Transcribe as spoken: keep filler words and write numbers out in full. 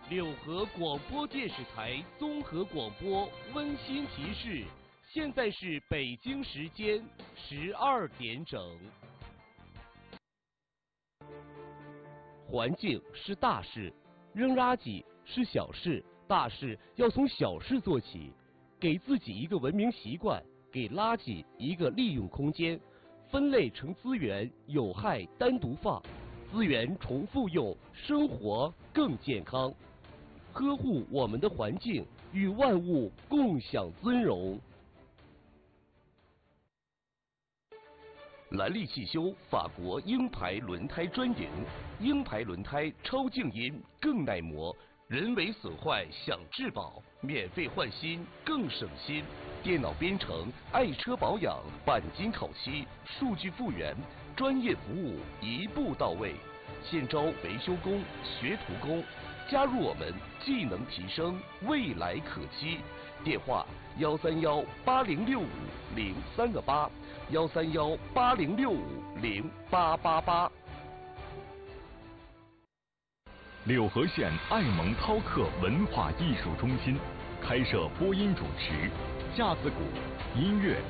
柳河广播电视台综合广播温馨提示：现在是北京时间十二点整。环境是大事，扔垃圾是小事，大事要从小事做起。给自己一个文明习惯，给垃圾一个利用空间，分类成资源，有害单独放，资源重复用，生活更健康。呵护我们的环境，与万物共享尊荣。兰利汽修法国鹰牌轮胎专营，鹰牌轮胎超静音，更耐磨，人为损坏享质保，免费换新更省心。电脑编程，爱车保养，钣金烤漆，数据复原，专业服务一步到位。现招维修工、学徒工，加入我们，技能提升，未来可期。电话：幺三幺八零六五零三个八，幺三幺八零六五零八八八。 柳河县爱蒙涛克文化艺术中心开设播音主持、架子鼓、音乐、